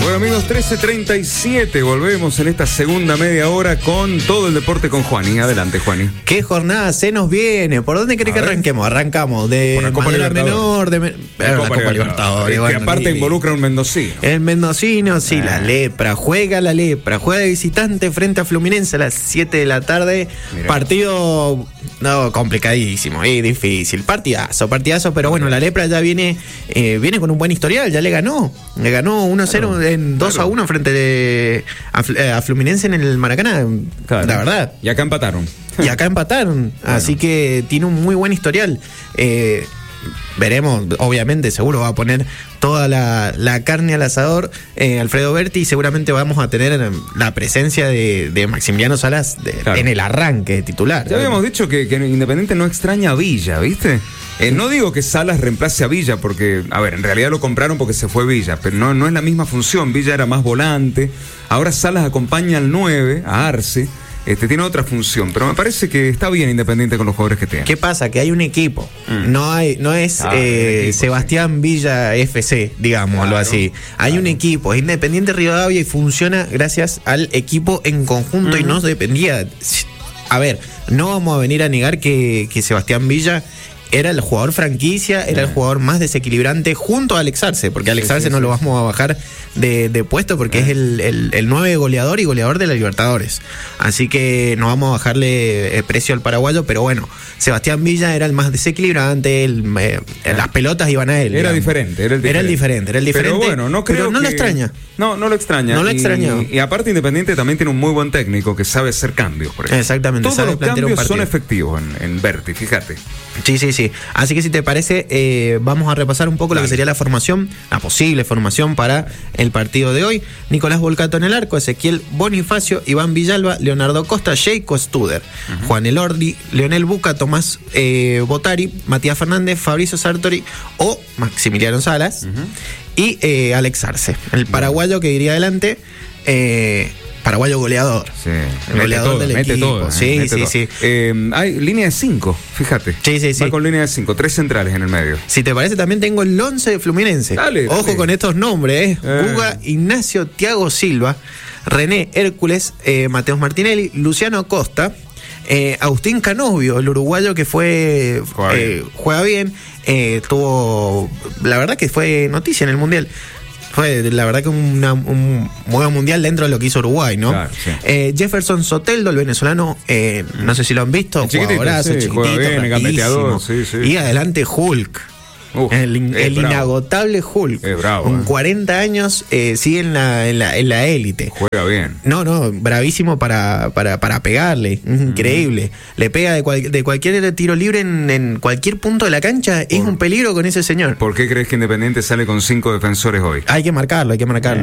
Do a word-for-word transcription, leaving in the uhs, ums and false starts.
Bueno, amigos, trece treinta y siete, volvemos en esta segunda media hora con todo el deporte con Juani. Adelante, Juani. ¿Qué jornada se nos viene? ¿Por dónde querés que arranquemos? Arrancamos de Por la Copa manera menor, de me... la, la Copa Copa Libertadores, Libertadores. que Bueno, aparte Lili. involucra a un mendocino. El mendocino, sí, Ah. la lepra. Juega la lepra. Juega de visitante frente a Fluminense a las siete de la tarde. Mirá. Partido, no, complicadísimo y difícil. Partidazo, partidazo, pero bueno, la lepra ya viene eh, viene con un buen historial. Ya le ganó. Le ganó uno a cero Claro, en dos a uno frente de, a, Fl- a Fluminense en el Maracaná. Claro. La verdad. Y acá empataron. Y acá empataron, así que tiene un muy buen historial. Eh, veremos, obviamente, seguro va a poner toda la, la carne al asador eh, Alfredo Berti, y seguramente vamos a tener la presencia de, de Maximiliano Salas de- Claro. en el arranque de titular. Ya habíamos dicho que, que Independiente no extraña a Villa, ¿viste? Eh, no digo que Salas reemplace a Villa, porque, a ver, en realidad lo compraron porque se fue Villa, pero no, no es la misma función. Villa era más volante, ahora Salas acompaña al nueve, a Arce. Este, tiene otra función, pero me parece que está bien Independiente con los jugadores que tiene. ¿Qué pasa? Que hay un equipo. Mm. No hay, no es Ah, eh, el equipo, Sebastián Villa F C, digámoslo Claro, así. Hay claro. un equipo, es Independiente Rivadavia y funciona gracias al equipo en conjunto y no dependía. A ver, no vamos a venir a negar que, que Sebastián Villa era el jugador franquicia, era el jugador más desequilibrante junto a Alex Arce, porque Alex Sí, Arce sí, no sí, lo sí. vamos a bajar de, de puesto porque es el, el, el nueve goleador y goleador de la Libertadores. Así que no vamos a bajarle eh, precio al paraguayo, pero bueno, Sebastián Villa era el más desequilibrante, el, eh, las pelotas iban a él. Era digamos. diferente, era el Era el diferente. diferente, era el diferente. Pero bueno, no creo pero no que- lo extraña. No, no lo extraña. No lo Y- extrañó. Y, aparte Independiente también tiene un muy buen técnico que sabe hacer cambios, por ejemplo. Exactamente, Todos sabe los plantear un cambios son partido. efectivos en, en Berti, fíjate. Sí, sí, sí. Así que si te parece, eh, vamos a repasar un poco Dale. lo que sería la formación, la posible formación para el partido de hoy. Nicolás Volcato en el arco, Ezequiel Bonifacio, Iván Villalba, Leonardo Costa, Jacob Studer, Juan Elordi, Leonel Buca, Tomás eh, Botari, Matías Fernández, Fabricio Sartori o Maximiliano Salas y eh, Alex Arce, el paraguayo que iría adelante. Eh, Paraguayo goleador. Sí, El goleador del mete equipo. todo, eh, Sí, mete sí, todo. sí. Eh, hay línea de cinco, fíjate. Sí, sí, sí. Va con línea de cinco, tres centrales en el medio. Si te parece, también tengo el once de Fluminense. Dale, Ojo dale. con estos nombres, ¿eh? Eh. Guga, Ignacio, Thiago Silva, René Hércules, eh, Mateos Martinelli, Luciano Acosta, eh, Agustín Canovio, el uruguayo que fue Juega eh, bien. juega bien, eh, tuvo, la verdad que fue noticia en el Mundial. Fue, la verdad, que una, un buen mundial dentro de lo que hizo Uruguay, ¿no? Claro, sí. Eh, Jefferson Soteldo, el venezolano, eh, no sé si lo han visto, El chiquitito, jugadorazo, sí, chiquitito, juega bien, el rapidísimo. gambeteador, sí, sí. Y adelante Hulk. Uf, el in- es el bravo. inagotable Hulk. Es bravo, Con eh. cuarenta años eh, sigue en la en la en la élite. Juega bien. No, no, bravísimo para, para, para pegarle. Es increíble. Le pega de, cual- de cualquier tiro libre en, en cualquier punto de la cancha. Es un peligro con ese señor. ¿Por qué crees que Independiente sale con cinco defensores hoy? Hay que marcarlo, hay que marcarlo.